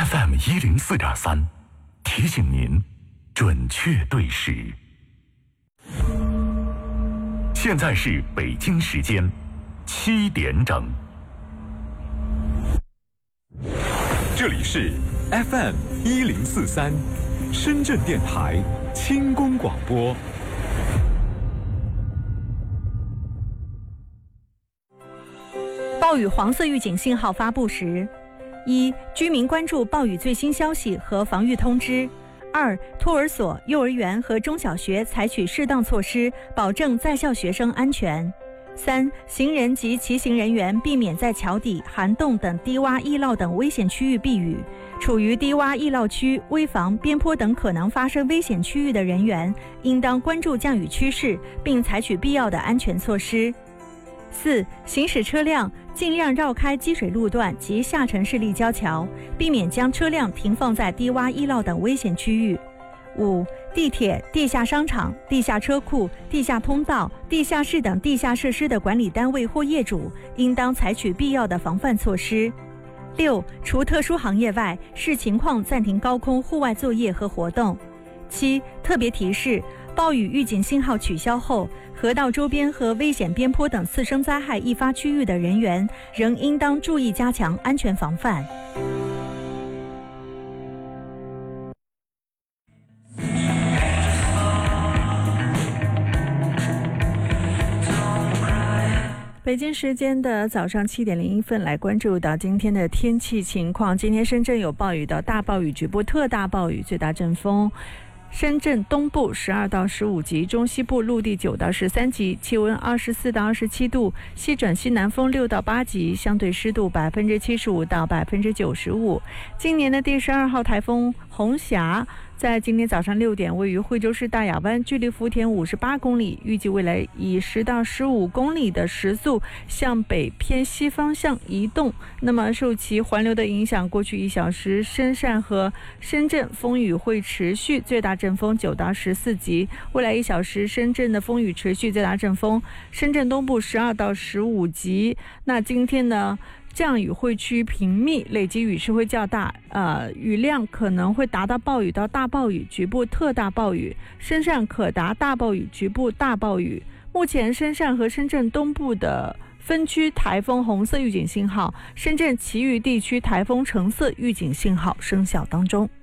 FM104.3，提醒您准确对时。现在是北京时间7点整。 这里是 FM1043，深圳电台轻功广播。 暴雨黄色预警信号发布时：一、居民关注暴雨最新消息和防御通知；二、托儿所、幼儿园和中小学采取适当措施，保证在校学生安全；三、行人及骑行人员避免在桥底、涵洞等低洼易涝等危险区域避雨。处于低洼易涝区、危房、边坡等可能发生危险区域的人员，应当关注降雨趋势，并采取必要的安全措施。四、行驶车辆尽量绕开积水路段及下沉式立交桥，避免将车辆停放在低洼易涝等危险区域。五、地铁、地下商场、地下车库、地下通道、地下室等地下设施的管理单位或业主，应当采取必要的防范措施。六、除特殊行业外，视情况暂停高空户外作业和活动。七、特别提示：暴雨预警信号取消后，河道周边和危险边坡等次生灾害易发区域的人员，仍应当注意加强安全防范。北京时间的早上7点01分，来关注到今天的天气情况。今天深圳有暴雨到大暴雨，局部特大暴雨，最大阵风深圳东部12到15级，中西部陆地9到13级，气温24到27度，西转西南风6到8级，相对湿度75%到95%。今年的第12号台风红霞在今天早上6点位于惠州市大雅湾，距离福田58公里，预计未来以10到15公里的时速向北偏西方向移动。那么受其环流的影响，过去1小时深汕和深圳风雨会持续，最大阵风9到14级。未来1小时深圳的风雨持续，最大阵风深圳东部12到15级。那今天呢，降雨会趋频密，累积雨势会较大，雨量可能会达到暴雨到大暴雨，局部特大暴雨，深圳可达大暴雨，局部大暴雨。目前深圳和深圳东部的分区台风红色预警信号，深圳其余地区台风橙色预警信号生效当中。